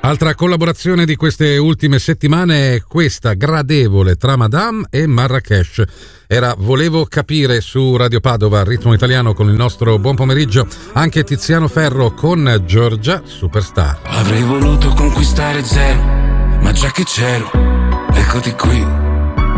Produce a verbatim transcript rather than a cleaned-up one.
Altra collaborazione di queste ultime settimane è questa gradevole tra Madame e Marrakesh. Era Volevo capire su Radio Padova, ritmo italiano con il nostro buon pomeriggio. Anche Tiziano Ferro con Giorgia Superstar. Avrei voluto conquistare zero, ma già che c'ero, eccoti qui.